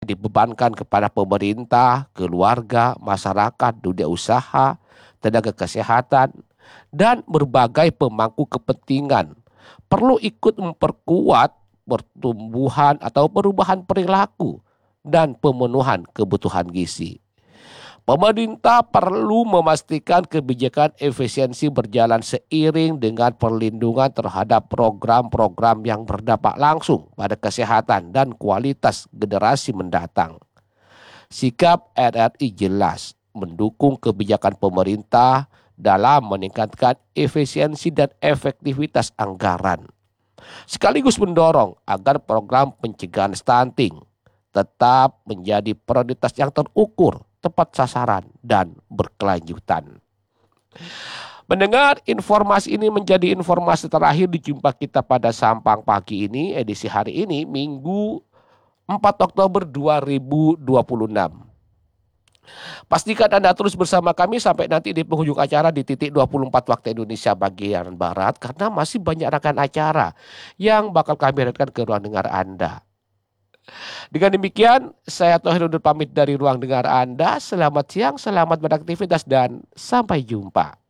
dibebankan kepada pemerintah, keluarga, masyarakat, dunia usaha, tenaga kesehatan, dan berbagai pemangku kepentingan perlu ikut memperkuat pertumbuhan atau perubahan perilaku dan pemenuhan kebutuhan gizi. Pemerintah perlu memastikan kebijakan efisiensi berjalan seiring dengan perlindungan terhadap program-program yang berdampak langsung pada kesehatan dan kualitas generasi mendatang. Sikap RRI jelas mendukung kebijakan pemerintah dalam meningkatkan efisiensi dan efektivitas anggaran, sekaligus mendorong agar program pencegahan stunting tetap menjadi prioritas yang terukur, tepat sasaran, dan berkelanjutan. Mendengar informasi ini menjadi informasi terakhir di jumpa kita pada Sampang Pagi ini, edisi hari ini, Minggu 4 Oktober 2026. Pastikan Anda terus bersama kami sampai nanti di penghujung acara di titik 24 waktu Indonesia bagian Barat, karena masih banyak rangkaian acara yang bakal kami hadirkan ke ruang dengar Anda. Dengan demikian, saya Thohir undur pamit dari ruang dengar Anda. Selamat siang, selamat beraktivitas, dan sampai jumpa.